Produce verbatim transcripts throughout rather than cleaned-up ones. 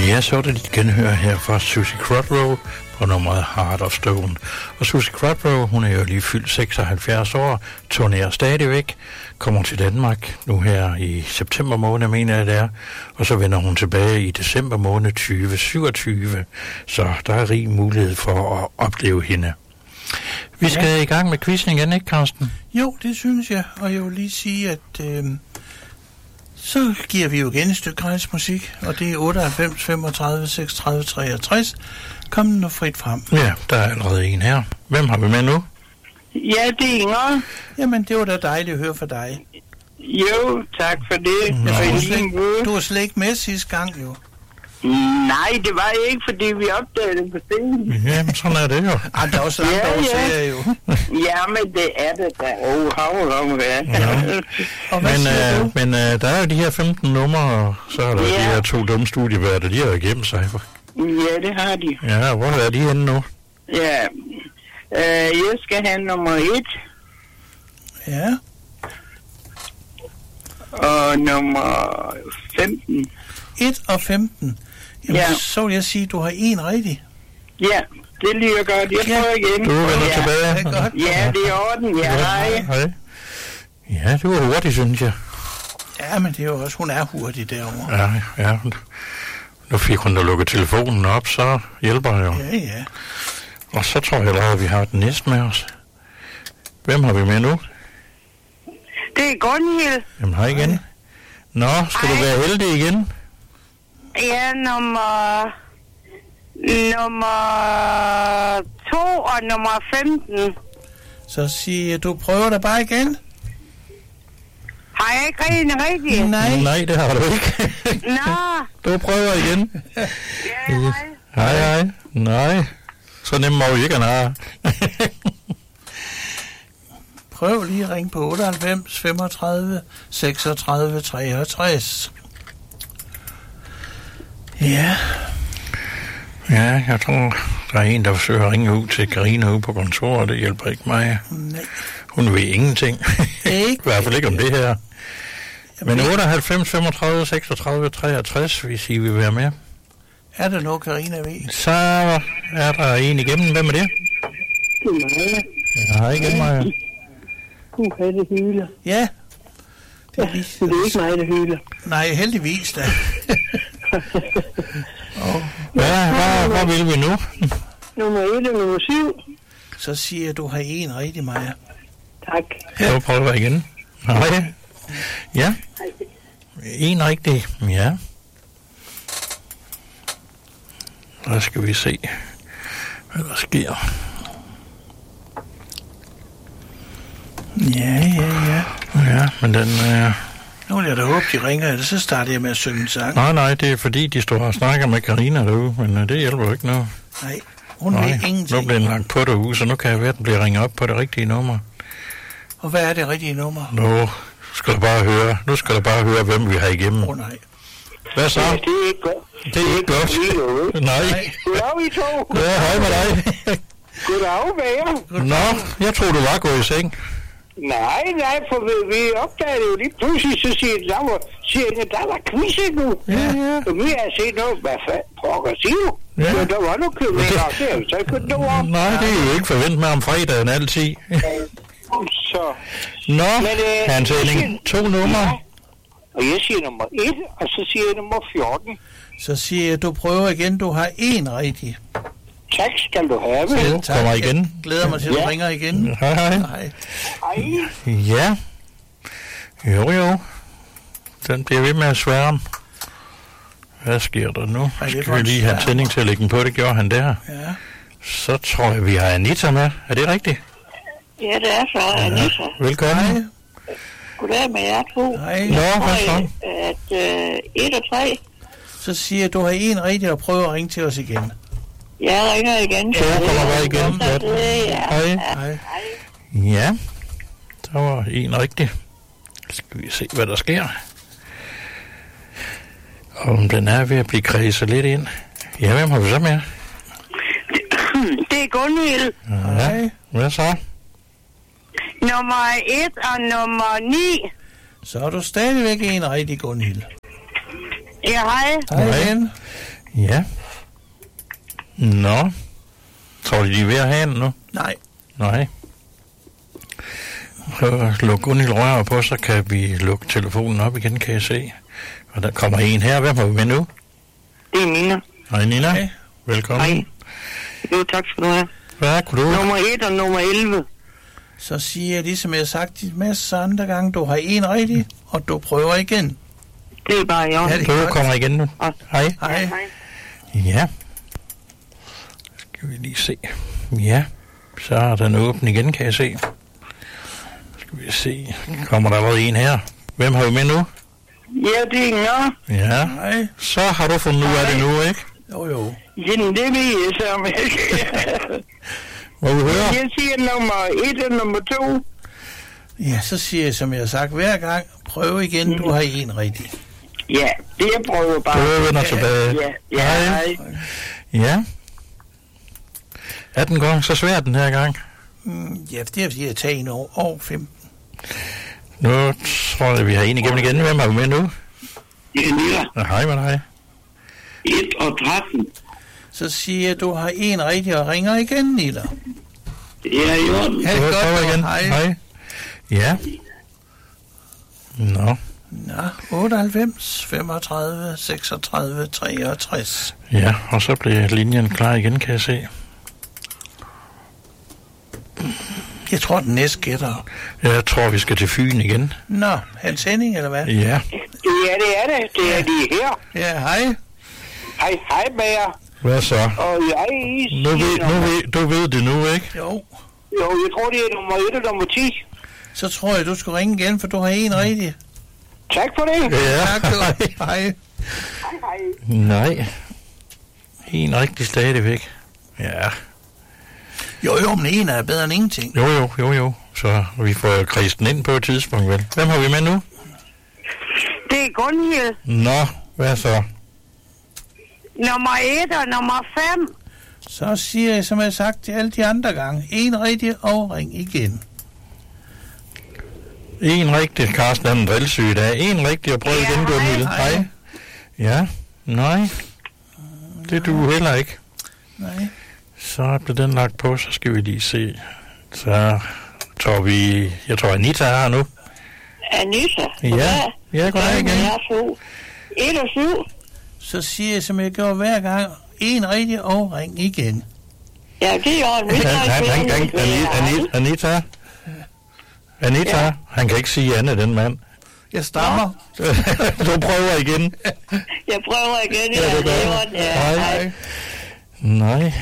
Ja, så er det dit genhør her fra Susie Crodrow på nummeret Heart of Stone. Og Susie Crodrow, hun er jo lige fyldt seksoghalvfjerds år, turnerer stadigvæk, kommer til Danmark nu her i september måned, mener jeg det er, og så vender hun tilbage i december måned tyve syvogtyve, så der er rig mulighed for at opleve hende. Vi skal ja. i gang med quizzen igen, ikke, Carsten? Jo, det synes jeg, og jeg vil lige sige, at øh, så giver vi jo igen et stykke gratis musik, og det er otteoghalvfems femogtredive seksogtredive treogtres. Kom nu frit frem. Ja, der er allerede en her. Hvem har vi med nu? Ja, det er Inger. Jamen, det var da dejligt at høre fra dig. Jo, tak for det. Nå, det var du, en slet, du var slet ikke med sidste gang, jo. Nej, det var ikke, fordi vi opdagede det på scenen. Jamen, sådan er det jo. Ah, der er også andre ja, årsager, ja. jo. Ja, men det er det da. Åh, oh, havl om det. Og hvad men siger øh, du? men øh, der er jo de her femten numre, og så er der Ja. de her to dumme studieværter, de har jo gemt sig. Ja, det har de. Ja, hvor er de henne nu? Ja. Uh, jeg skal have nummer et. Ja. Og nummer femten. et og femten. Jamen, Ja. så vil jeg sige, at du har en rigtig. Ja, det lyder godt. Jeg Ja. prøver igen. Du vender ja. tilbage. Det er godt. Ja, det er orden. Ja, hej. Hej. Ja, det var hurtigt, synes jeg. Ja, men det er jo også, hun er hurtig derovre. Ja, ja. Nu fik hun da lukket telefonen op, så hjælper jeg jo. Ja, ja. Og så tror jeg allerede, at vi har den næste med os. Hvem har vi med nu? Det er Gunhild. Jamen, hej igen. Nå, skal Hej. du være heldig igen? Ja, nummer... Nummer to og nummer femten. Så siger jeg, du prøver det bare igen. Har jeg ikke rigtig rigtigt? Nej. Nej, det har du ikke. Nå, Du prøver igen. ja, hej. Hej, hej. Nej, så nemt må vi ikke at have. Prøv lige at ringe på otteoghalvfems femogtredive seksogtredive treogtres. Ja. Ja, jeg tror, der er en, der forsøger at ringe ud til Karina ude på kontoret. Det hjælper ikke mig. Nej. Hun ved ingenting. Ikke? I hvert fald ikke om det her. Men otteoghalvfems femogtredive seksogtredive treogtres, hvis I vil være med. Er der noget, Karina ved? Så er der en igennem. Hvem er det? Det er mig. Jeg har ikke mig. Puh, det hyler. Ja. Det er, Ja, lige... det er ikke mig, der hyler. Nej, heldigvis da. oh. Ja, hvad, hvad vil vi nu? Nummer et og nummer syv. Så siger jeg, du har en rigtig, Maja. Tak. Så prøver jeg igen. Hej. Ja. En rigtig. Ja. Der skal vi se, hvad der sker. Ja, ja, ja. Ja, men den... Øh... Nu vil jeg da håbe, de ringer, eller så starter jeg med at synge en sang. Nej, nej, det er fordi, de står og snakker med Karina derude, men øh, det hjælper jo ikke noget. Nej, hun Nej, ved nu ingenting. bliver den lagt på derude, så nu kan jeg være, at den bliver ringet op på det rigtige nummer. Og hvad er det rigtige nummer? Nu skal du bare høre, nu skal du bare høre, hvem vi har igennem. Åh, oh, nej. Hvad så? Det er ikke godt. Det er ikke godt. Nej. Goddag, I to. Ja, hej med dig. Goddag, hvad? Nå, jeg troede, du var gået i seng. Nej, nej, for vi, vi opdagede jo lige pludselig, så siger jeg, der var, siger jeg, der var quiz nu. Ja, ja. Og vi har set noget, hvad fanden, pokker siger du? Ja. Så der var noget købninger, det er jo så ikke noget om. Nej, det er jo ikke forventet med om fredagen altid. Så, Nå, Men, øh, Hans Elling, to numre. ja. Og jeg siger nummer et, og så siger jeg nummer fjorten. Så siger jeg, du prøver igen, du har en rigtig. Tak skal du have. Jo, Tak. kommer igen. Jeg glæder mig til, at du Ja. ringer igen. Hej, hej. Nej. Hej. Ja. Jo, jo. Den bliver ved med at sværme. Hvad sker der nu? Ej, det er Skal vi lige have en sværmer. tænding til at lægge den på? Det gjorde han der. Ja. Så tror jeg, vi har Anita med. Er det rigtigt? Ja, det er så, Anita. Velkommen. Hej. Goddag med jer to. Hej. Nå, hvad så? At øh, et og tre, Så siger jeg, du har en rigtig, og prøver at ringe til os igen. jeg ringer igen. Så kommer bare igen. Ja, det er Hej. Hej. Ja, der var en rigtig. Skal vi se, hvad der sker. Om den er ved at blive kredset lidt ind. Ja, hvem har vi så med? Det er Gunhild. Ja, hvad så? Nummer et og nummer ni. Så er du stadigvæk en rigtig, Gunhild. Ja, hej. Hej Hej. igen. Ja. Nå. Tror de, de er ved at have den nu? Nej. Nej. Så luk Gunhild rører på, så kan vi lukke telefonen op igen, kan jeg se. Og der kommer en her. Hvem har vi med nu? Det er Nina. Hej Nina. Hej. Velkommen. Hej. Jo, tak skal du have. Hvad kunne du? Nummer et og nummer elleve. Så siger jeg, ligesom jeg har sagt en masse andre gange, du har en rigtig, og du prøver igen. Det er bare jeg. Ja, det Du er godt. kommer igen nu. Ja. Hej. Hej. Ja. Skal vi lige se. Ja. Så er den åben igen, kan jeg se. Skal vi se. Kommer der allerede en her. Hvem har vi med nu? Ja, det er Inger. Ja. Hej. Så har du fundet ud af det nu, ikke? Jo, jo. Jamen, det ved jeg så ikke. Må vi høre? Jeg siger nummer et og nummer to. Ja, så siger jeg, som jeg har sagt hver gang, prøv igen, du har en rigtig. Ja, det jeg prøver bare. Du vender tilbage. Ja, ja, hej. Ja. Er den gang så svær den her gang? Mm, ja, det er fordi, jeg tager en år og femten. Nu tror jeg, vi har en igennem igen. Hvem har vi med nu? Det er Nina. Ja, hej med dig. et og tretten. Så siger jeg, du har en rigtig og ringer igen, Nilla. Ja, jo. Ja, det er Du godt, prøver du. igen. Hej. Hej. Ja. Nå. Nå, otteoghalvfems, femogtredive, seksogtredive, treogtres. Ja, og så bliver linjen klar igen, kan jeg se. Jeg tror, den næste gætter. Jeg tror, vi skal til Fyn igen. Nå, Hans Henning, eller hvad? Ja. Ja, det er det. Det er de her. Ja, hej. Hej, hej med jer. Hvad så? Og jeg Nu ved, nu ved, du ved det nu, ikke? Jo. Jo, jeg tror, det er nummer et og nummer ti. Så tror jeg, du skal ringe igen, for du har en rigtig. Tak for det. Ja. Tak, du. Hej. Hej, hej. Nej. En rigtig stadigvæk. Ja. Jo, jo, men en er bedre end ingenting. Jo, jo, jo, jo. Så vi får kristen ind på et tidspunkt, vel? Hvem har vi med nu? Det er Gunhild. Nå, hvad så? Nummer et og nummer fem. Så siger jeg, som jeg har sagt til alle de andre gange, en rigtig og ring igen. En rigtig, Carsten er en drillsyg i dag. En rigtig, og prøv Ja, igen, Gunhild. hej. Hej. Ja, nej. Det er du heller ikke. Nej. Så bliver den lagt på, så skal vi lige se. Så tror vi, jeg tror Anita er her nu. Anita. Ja, ja, goddag igen. Jeg er to. et og syv. Så siger jeg, som jeg gjorde hver gang, en rigtig og ring igen. Ja, det er jo en Han, han, han, han, Anita, Anita, Anita, han kan ikke sige andet, den mand. Jeg stammer. Du prøver igen. Jeg prøver igen. Ja, det gør det jeg. var den. Ja, Hej. hej. Nej.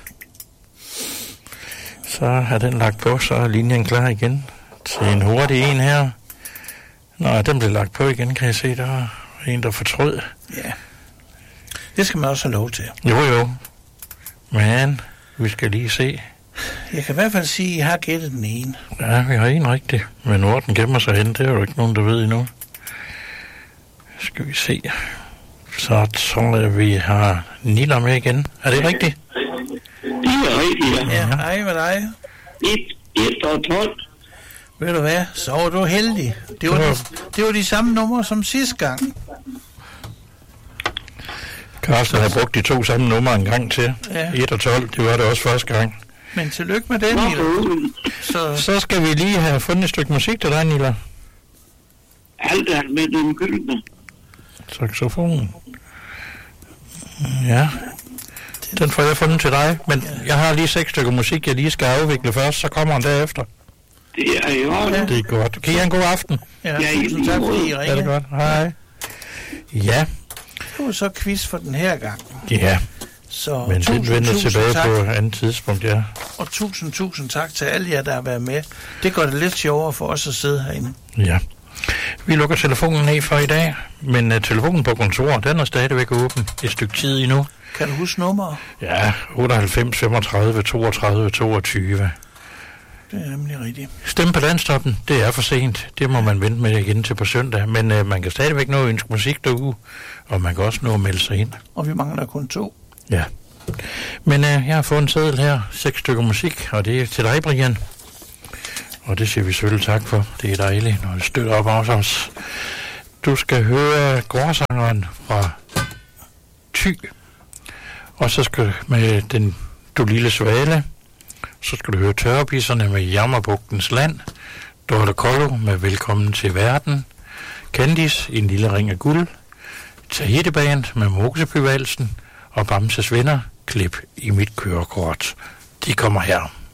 Så er den lagt på, så er linjen klar igen til en hurtig en her. Nå, den blev lagt på igen, kan jeg se. Der er en, der fortrød. Ja. Det skal man også have lov til. Jo, jo. Men vi skal lige se. Jeg kan i hvert fald sige, at jeg har gættet den ene. Ja, vi har en rigtig. Men hvor den gemmer sig hen, det er jo ikke nogen, der ved endnu. Skal vi se. Så tror jeg, vi har Nilla med igen. Er det rigtigt? Det er rigtigt, Ja, hej med dig. et, et og tolv. Ved du hvad, så var du heldig. Det var, Ja. de, det var de samme numre som sidste gang. Carsten har brugt de to samme numre en gang til. Ja. et og tolv, det var det også første gang. Men tillykke med den, Nilla. Så Så skal vi lige have fundet et stykke musik til dig, Nilla. Alt er med den gyldne. Saxofonen. Ja. Den får jeg fundet til dig, men jeg har lige seks stykker musik, jeg lige skal afvikle først, så kommer den derefter. Det er jo. Ja. Det er godt. Kan I have en god aften? ja, Ja, tusind tak, fordi I Er det ringede. godt? Hej. Ja, Det var så quiz for den her gang. ja. Så Men den vender tilbage tak, på et andet tidspunkt, ja. og tusind, tusind tak til alle jer, der har været med. Det gør det lidt sjovere for os at sidde herinde. Ja. Vi lukker telefonen af for i dag, men uh, telefonen på kontoret, den er stadigvæk åben et stykke tid endnu. Kan du huske nummeret? Ja, otteoghalvfems femogtredive toogtredive toogtyve. Det er nemlig rigtigt. Stem på landstoppen, det er for sent. Det må man vente med igen til på søndag. Men uh, man kan stadigvæk nå at ønske musik derude, og man kan også nå at melde sig ind. Og vi mangler kun to. Ja. Men uh, jeg har fået en seddel her, seks stykker musik, og det er til dig, Brian. Og det siger vi selvfølgelig tak for. Det er dejligt, når du støtter op af os. Du skal høre gårdsangeren fra Thy. Og så skal du med den Du Lille Svale, så skal du høre Tørrebisserne med Jammerbugtens Land, Dorte Kollo med Velkommen til Verden, Candice i En Lille Ring af Guld, Tahiti Band med Moseby Valsen og Bamses Venner, Klip i mit kørekort. De kommer her.